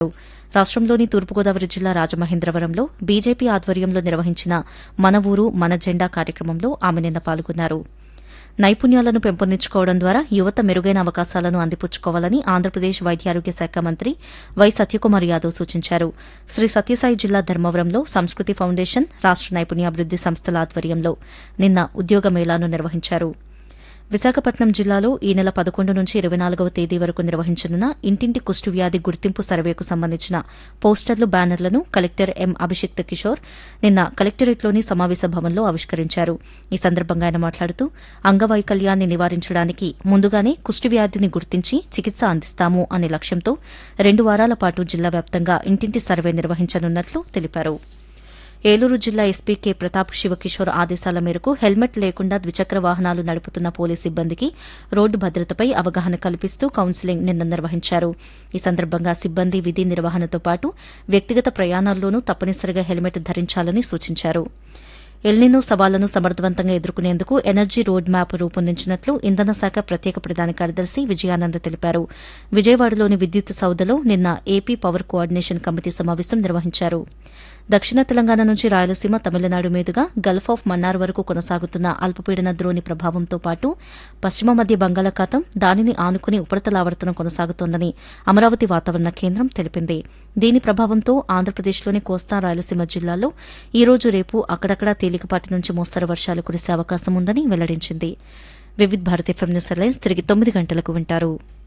రాష్టంలోని తూర్పుగోదావరి జిల్లా రాజమహేంద్రవరంలో బీజేపీ ఆధ్వర్యంలో నిర్వహించిన మన ఊరు మన జెండా కార్యక్రమంలో ఆమె నిన్న పాల్గొన్నారు. నైపుణ్యాలను పెంపొందించుకోవడం ద్వారా యువత మెరుగైన అవకాశాలను అందిపుచ్చుకోవాలని ఆంధ్రప్రదేశ్ వైద్యారోగ్య శాఖ మంత్రి వై సత్యకుమార్ యాదవ్ సూచించారు. శ్రీ సత్యసాయి జిల్లా ధర్మవరంలో సంస్కృతి ఫౌండేషన్, రాష్ట నైపుణ్యాభివృద్ది సంస్థల ఆధ్వర్యంలో నిన్న ఉద్యోగ మేళాను నిర్వహించారు. విశాఖపట్నం జిల్లాలో ఈ నెల 11 నుంచి 24వ తేదీ వరకు నిర్వహించనున్న ఇంటింటి కుష్టు వ్యాధి గుర్తింపు సర్వేకు సంబంధించిన పోస్టర్లు, బ్యానర్లను కలెక్టర్ ఎం అభిషిక్త్ కిషోర్ నిన్న కలెక్టరేట్లోని సమావేశ భవన్లో ఆవిష్కరించారు. ఈ సందర్భంగా ఆయన మాట్లాడుతూ అంగవైకల్యాన్ని నివారించడానికి ముందుగానే కుష్టు వ్యాధిని గుర్తించి చికిత్స అందిస్తాము అనే లక్ష్యంతో 2 వారాల పాటు జిల్లా వ్యాప్తంగా ఇంటింటి సర్వే నిర్వహించనున్నట్లు తెలిపారు. ఏలూరు జిల్లా ఎస్పీ కె ప్రతాప్ శివకిషోర్ ఆదేశాల మేరకు హెల్మెట్ లేకుండా ద్విచక్ర వాహనాలు నడుపుతున్న పోలీస్ సిబ్బందికి రోడ్డు భద్రతపై అవగాహన కల్పిస్తూ కౌన్సిలింగ్ నిన్న నిర్వహించారు. ఈ సందర్భంగా సిబ్బంది విధి నిర్వహణతో పాటు వ్యక్తిగత ప్రయాణాల్లోనూ తప్పనిసరిగా హెల్మెట్ ధరించాలని సూచించారు. ఎల్నినో సవాళ్లను సమర్థవంతంగా ఎదుర్కొనేందుకు ఎనర్జీ రోడ్ మ్యాప్ రూపొందించినట్లు ఇంధన శాఖ ప్రత్యేక ప్రధాన కార్యదర్శి విజయానంద్ తెలిపారు. విజయవాడలోని విద్యుత్ సౌధలో నిన్న ఏపీ పవర్ కోఆర్డినేషన్ కమిటీ సమావేశం నిర్వహించారు. దక్షిణ తెలంగాణ నుంచి రాయలసీమ, తమిళనాడు మీదుగా గల్ఫ్ ఆఫ్ మన్నార్ వరకు కొనసాగుతున్న అల్పపీడన ద్రోణి ప్రభావంతో పాటు పశ్చిమ మధ్య బంగాళాఖాతం, దానిని ఆనుకుని ఉపరితల ఆవర్తనం కొనసాగుతోందని అమరావతి వాతావరణ కేంద్రం తెలిపింది. దీని ప్రభావంతో ఆంధ్రప్రదేశ్లోని కోస్తా, రాయలసీమ జిల్లాల్లో ఈ రోజు, రేపు అక్కడక్కడా తేలికపాటి నుంచి మోస్తరు వర్షాలు కురిసే అవకాశం ఉందని వెల్లడించింది. Vividh Bharat FM news headlines తిరిగి 9 గంటలకు వింటారు.